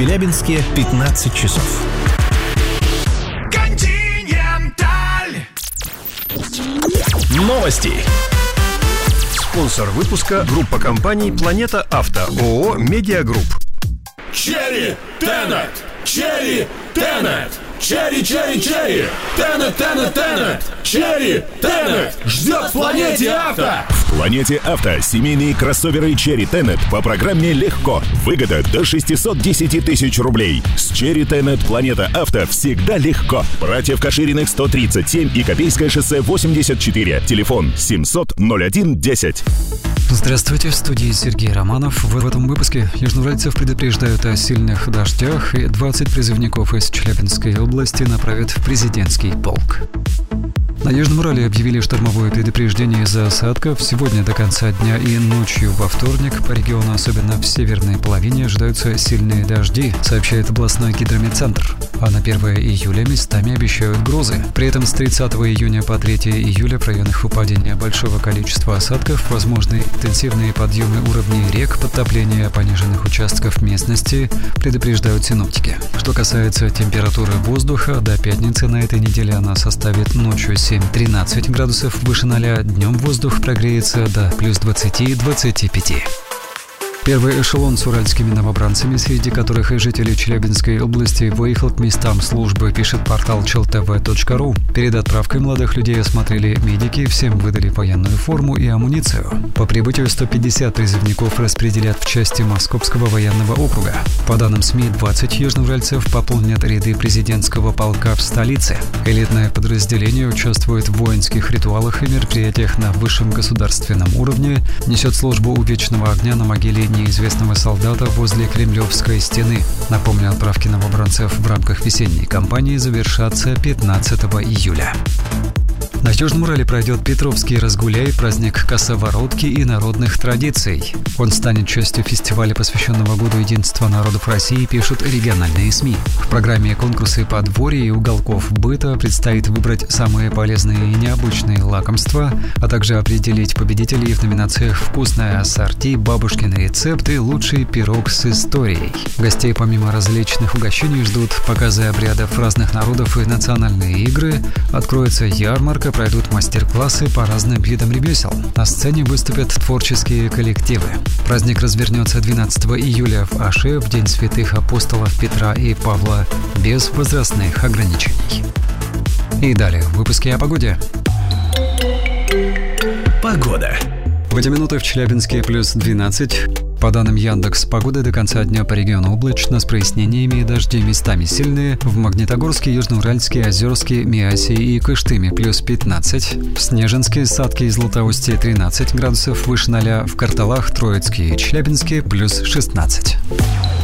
Челябинске 15 часов. Континенталь. Новости. Спонсор выпуска — группа компаний «Планета Авто», ООО «Медиагрупп». Черри Тенет! Черри Тенет! Черри, черри, черри! Тенет, тенет, тенет! Черри Тенет! Ждет в «Планете Авто». В «Планете Авто» семейные кроссоверы Черри Тенет по программе «Легко». Выгода до 610 тысяч рублей. С Черри Тенет «Планета Авто» всегда легко. Братьев Кашириных 137 и Копейское шоссе 84. Телефон 700-01-10. Здравствуйте, в студии Сергей Романов. В этом выпуске южноуральцев предупреждают о сильных дождях, и 20 призывников из Челябинской области направят в президентский полк. На Южном Урале объявили штормовое предупреждение из-за осадков. Сегодня до конца дня и ночью во вторник по региону, особенно в северной половине, ожидаются сильные дожди, сообщает областной гидрометцентр. А на 1 июля местами обещают грозы. При этом с 30 июня по 3 июля в районах выпадения большого количества осадков возможны интенсивные подъемы уровней рек, подтопления пониженных участков местности, предупреждают синоптики. Что касается температуры воздуха, до пятницы на этой неделе она составит ночью 7-13 градусов выше 0, днем воздух прогреется до плюс 20-25. Первый эшелон с уральскими новобранцами, среди которых и жители Челябинской области, выехал к местам службы, пишет портал cheltv.ru. Перед отправкой молодых людей осмотрели медики, всем выдали военную форму и амуницию. По прибытию 150 призывников распределят в части Московского военного округа. По данным СМИ, 20 южноуральцев пополнят ряды президентского полка в столице. Элитное подразделение участвует в воинских ритуалах и мероприятиях на высшем государственном уровне, несет службу у вечного огня на могиле неизвестного солдата возле Кремлевской стены. Напомню, отправки новобранцев в рамках весенней кампании завершатся 15 июля. На Южном Урале пройдет Петровский разгуляй, праздник косоворотки и народных традиций. Он станет частью фестиваля, посвященного Году единства народов России, пишут региональные СМИ. В программе конкурсы подворья и уголков быта предстоит выбрать самые полезные и необычные лакомства, а также определить победителей в номинациях «Вкусное ассорти», «Бабушкины рецепты», «Лучший пирог с историей». Гостей помимо различных угощений ждут показы обрядов разных народов и национальные игры, откроется ярмарка, пройдут мастер-классы по разным видам ремесел. На сцене выступят творческие коллективы. Праздник развернется 12 июля в Аше, в День святых апостолов Петра и Павла, без возрастных ограничений. И далее в выпуске о погоде. Погода. В эти минуты в Челябинске плюс 12. По данным Яндекс.Погоды, до конца дня по региону облачно, с прояснениями и дожди местами сильные. В Магнитогорске, Южноуральске, Озерске, Миасе и Кыштыме плюс 15. В Снежинске, Сатке и Златоусте 13 градусов выше 0. В Карталах, Троицке и Челябинске плюс 16.